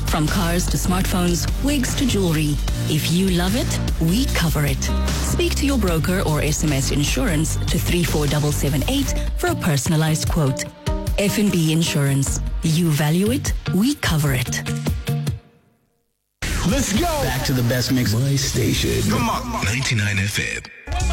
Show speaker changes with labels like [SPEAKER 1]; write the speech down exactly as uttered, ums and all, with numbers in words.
[SPEAKER 1] From cars to smartphones, wigs to jewelry. If you love it, we cover it. Speak to your broker or S M S insurance to three four seven seven eight for a personalized quote. F and B Insurance. You value it, we cover it.
[SPEAKER 2] Let's go.
[SPEAKER 3] Back to the best mix.
[SPEAKER 2] My station.
[SPEAKER 4] Come on. ninety-nine F M.